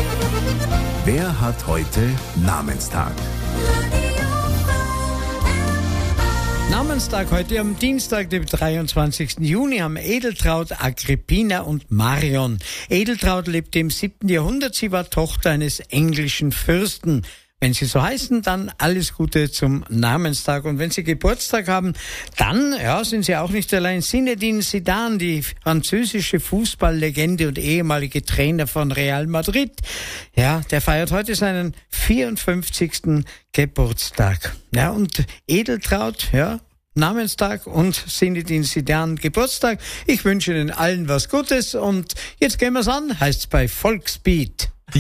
Wer hat heute Namenstag? Namenstag heute am Dienstag, dem 23. Juni, haben Edeltraud, Agrippina und Marion. Edeltraud lebte im 7. Jahrhundert. Sie war Tochter eines englischen Fürsten. Wenn Sie so heißen, dann alles Gute zum Namenstag. Und wenn Sie Geburtstag haben, dann sind Sie auch nicht allein. Zinedine Zidane, die französische Fußballlegende und ehemalige Trainer von Real Madrid, der feiert heute seinen 54. Geburtstag. Ja, und Edeltraud, Namenstag und Zinedine Zidane Geburtstag. Ich wünsche Ihnen allen was Gutes und jetzt gehen wir's an, heißt's bei Volksbeat.